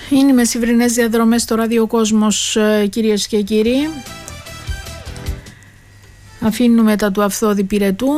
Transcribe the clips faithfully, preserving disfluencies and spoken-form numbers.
Είναι οι μεσημβρινές διαδρομές στο ραδιοκόσμος, κυρίες και κύριοι. Αφήνουμε τα του Αυθόδη Πυρετού.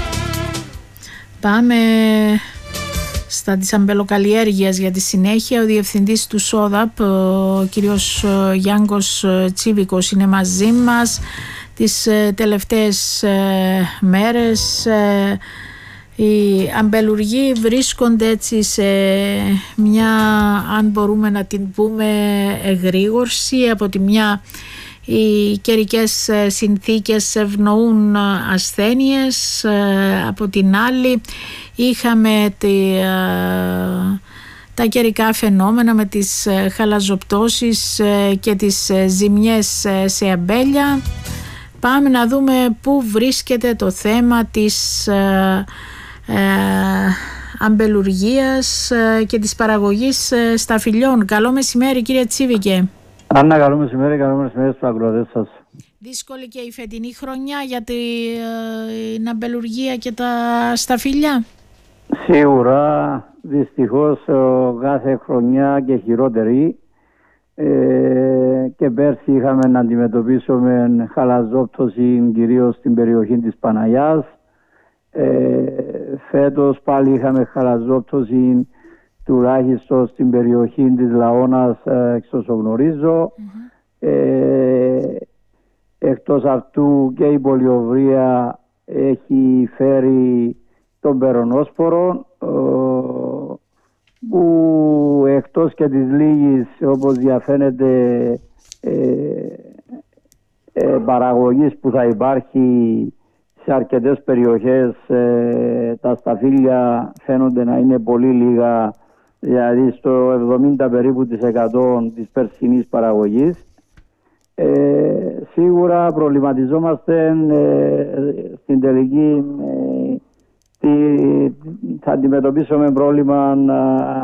Πάμε στα της αμπελοκαλλιέργειας για τη συνέχεια. Ο διευθυντής του ΣΟΔΑΠ, ο κύριος Γιάνγκος Τσίβικος, είναι μαζί μας. Τις τελευταίες μέρες οι αμπελουργοί βρίσκονται έτσι σε μια, αν μπορούμε να την πούμε, εγρήγορση. Από τη μια οι καιρικές συνθήκες ευνοούν ασθένειες, από την άλλη είχαμε τη, τα καιρικά φαινόμενα με τις χαλαζοπτώσεις και τις ζημιές σε αμπέλια. Πάμε να δούμε πού βρίσκεται το θέμα της ε, ε, αμπελουργίας και της παραγωγής σταφυλιών. Καλό μεσημέρι, κύριε Τσίβικε. Άννα, καλό μεσημέρι, καλό μεσημέρι στους ακροατές σας. Δύσκολη και η φετινή χρονιά για την αμπελουργία και τα σταφυλιά. Σίγουρα, δυστυχώς κάθε χρονιά και χειρότερη. Ε, και πέρσι είχαμε να αντιμετωπίσουμε χαλαζόπτωση κυρίως στην περιοχή της Παναγιάς. Ε, φέτος πάλι είχαμε χαλαζόπτωση τουλάχιστον στην περιοχή της Λαώνας, εξ όσο γνωρίζω. Mm-hmm. Ε, εκτός αυτού και η πολιοβρία έχει φέρει τον περονόσπορο, που εκτός και της λίγης, όπως διαφαίνεται, ε, ε, παραγωγής που θα υπάρχει σε αρκετές περιοχές, ε, τα σταφύλια φαίνονται να είναι πολύ λίγα, δηλαδή στο εβδομήντα περίπου της εκατό της περσινής παραγωγής. Ε, σίγουρα προβληματιζόμαστε ε, στην τελική ε, θα αντιμετωπίσουμε πρόβλημα να,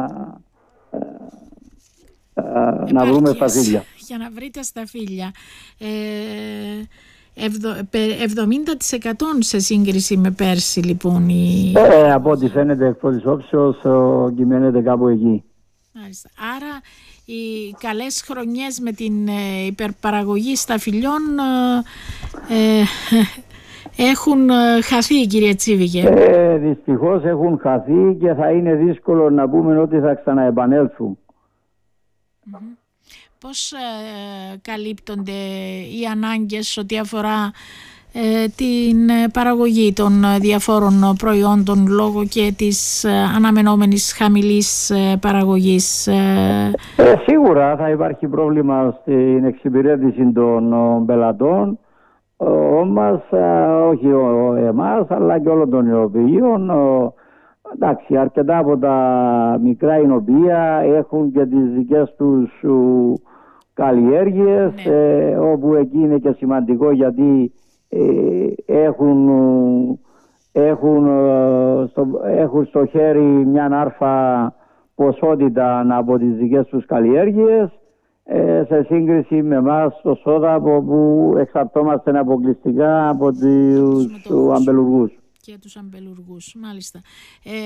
να βρούμε σταφύλια. Για να βρείτε σταφύλια. Ε, εβδομήντα τοις εκατό σε σύγκριση με πέρσι, λοιπόν. Η... Ε, από ό,τι φαίνεται εκ πρώτης όψεως κυμαίνεται κάπου εκεί. Μάλιστα. Άρα οι καλές χρονιές με την υπερπαραγωγή σταφυλιών ε, έχουν χαθεί, κύριε Τσίβικε. Ε, δυστυχώς έχουν χαθεί και θα είναι δύσκολο να πούμε ότι θα ξαναεπανέλθουν. Mm-hmm. Πώς ε, καλύπτονται οι ανάγκες ό,τι αφορά ε, την παραγωγή των διαφόρων προϊόντων λόγω και της ε, αναμενόμενης χαμηλής ε, παραγωγής? Ε, ε, σίγουρα θα υπάρχει πρόβλημα στην εξυπηρέτηση των πελατών. Όμως, όχι εμάς, αλλά και όλων των εινοποιείων. Εντάξει, αρκετά από τα μικρά εινοποιεία έχουν και τις δικές τους καλλιέργειες, ναι. ε, όπου εκεί είναι και σημαντικό, γιατί ε, έχουν, έχουν, στο, έχουν στο χέρι μια άρφα ποσότητα από τις δικές τους καλλιέργειες, σε σύγκριση με εμάς στο ΣΟΔΑΠ, όπου εξαρτώμαστε αποκλειστικά από τους αμπελουργούς. Και τους αμπελουργούς, μάλιστα. Ε,